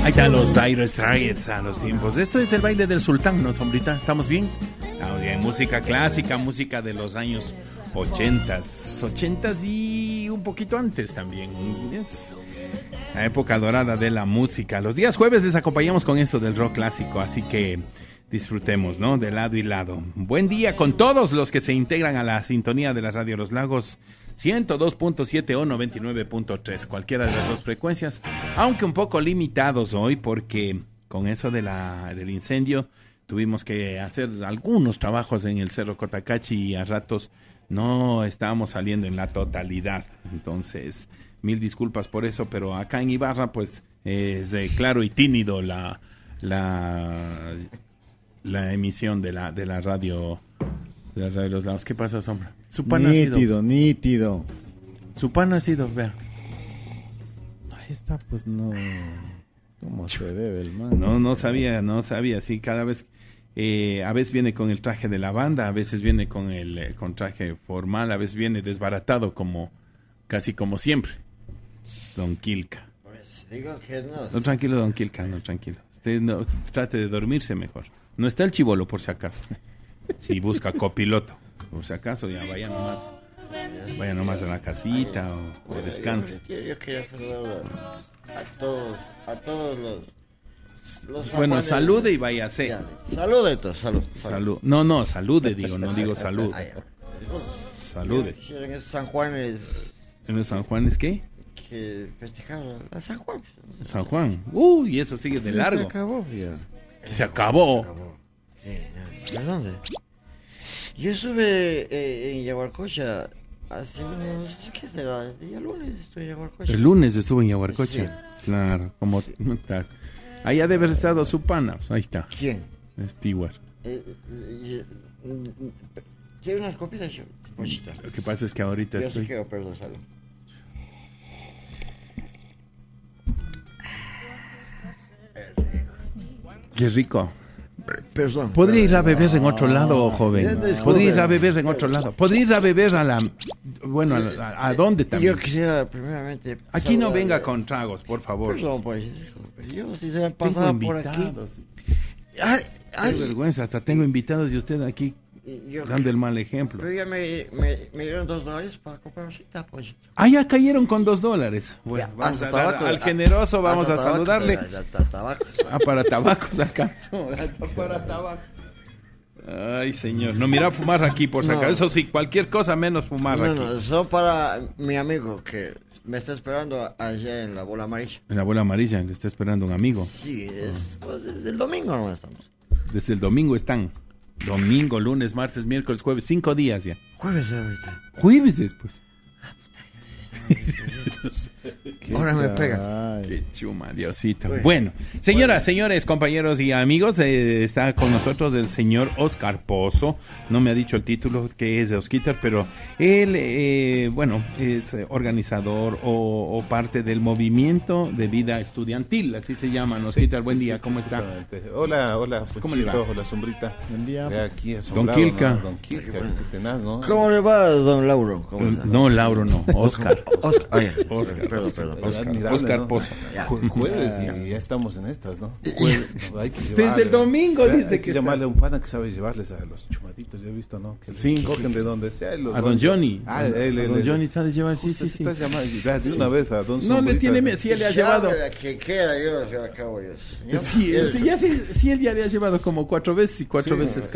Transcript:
Ahí están los Dire Straits a los tiempos. Esto es el baile del sultán, ¿no, Sombrita? ¿Estamos bien? Bien, música clásica, música de los años 80s y un poquito antes también. Es la época dorada de la música. Los días jueves les acompañamos con esto del rock clásico, así que disfrutemos, ¿no? De lado y lado. Buen día con todos los que se integran a la sintonía de la Radio Los Lagos 102.7 o 99.3, cualquiera de las dos frecuencias, aunque un poco limitados hoy porque con eso del incendio tuvimos que hacer algunos trabajos en el Cerro Cotacachi y a ratos no estábamos saliendo en la totalidad. Entonces, mil disculpas por eso, pero acá en Ibarra pues es claro y tímido la emisión de la radio de la Radio de los Lagos. ¿Qué pasa, Sombra? Su pan nítido. Su pan ha sido, vea. Ahí está, pues no. ¿Cómo se bebe el man? No sabía, sí, cada vez, a veces viene con el traje de la banda, a veces viene con con traje formal, a veces viene desbaratado casi como siempre. Don Quilca. Pues digo que no. No, tranquilo, Don Quilca, no, tranquilo. Usted no, trate de dormirse mejor. No está el chibolo, por si acaso. Si busca copiloto, por si acaso, ya vaya nomás a la casita o descanse. Yo quería saludar a todos los bueno, salude y váyase. Salude, salud. No, salude, no digo salud. Salude. En esos San Juanes. ¿En los San Juanes qué? Que festejaron a San Juan. San Juan. Y eso sigue de largo. Se acabó, ya. Se acabó. ¿De dónde? Yo estuve en Yaguarcocha hace unos, ¿qué será? El día lunes estuve en Yaguarcocha. El lunes estuve en Yaguarcocha. Sí. Claro, como allá debe haber estado su pana. Pues ahí está. ¿Quién? Stewart. ¿Quiere unas copitas, Pochita? Lo que pasa es que ahorita Yo estoy... sí quiero, perdón, salud. Qué rico. Perdón. Podría ir a beber en otro lado, joven. Podría ir a beber en otro lado. Podría ir a beber ¿a dónde también? Yo quisiera primeramente... Aquí no venga con tragos, por favor. Perdón, pues. Yo si se me Tengo pasaba por aquí... invitados. Ay, Qué vergüenza, hasta tengo invitados y usted aquí dando el mal ejemplo. Pero ya me dieron $2 para comprar cita, Pochito. Ya cayeron con $2. Bueno, Ya, vamos a hasta dar tabaco, al generoso, vamos a hasta tabaco, saludarle. hasta tabaco. Para tabacos acá. Para tabaco. Ay, señor. No, mira, fumar aquí por si acaso. Eso sí, cualquier cosa menos fumar aquí. No, son para mi amigo que me está esperando allá en la bola amarilla. En la bola amarilla le está esperando un amigo. Sí, pues desde el domingo no estamos. Desde el domingo están. Domingo, lunes, martes, miércoles, jueves, 5 días ya. Jueves ahorita. Jueves después. Ahora me pega. Qué chuma, Diosito. Bueno, señoras, señores, compañeros y amigos, está con nosotros el señor Oscar Pozo. No me ha dicho el título que es de Osquitar, pero él, es organizador o parte del movimiento de vida estudiantil, así se llama. Osquitar, buen día, ¿cómo está? Hola, ¿Cómo le va? Hola, Sombrita. Buen día. Aquí Don Quilca. ¿no? Don Quilca, que tenaz, ¿no? ¿Cómo le va, don Lauro? ¿Cómo está? No, Lauro no, Oscar. Oscar, perdón. Oscar ¿no? Pozo. Jueves y ya estamos en estas, ¿no? Hay que Desde el domingo dice hay que que llamarle a un pana que sabe llevarles a los chumaditos, ya he visto, ¿no? Que sí, cogen de donde sea. A don Johnny. Don Johnny está de llevar, sí. Estás llamando de una vez a don No Sombrita. le tiene, sí, él le ha llevado. Que quiera, yo acabo yo. Sí, él ya le ha llevado como 4 veces y 4 veces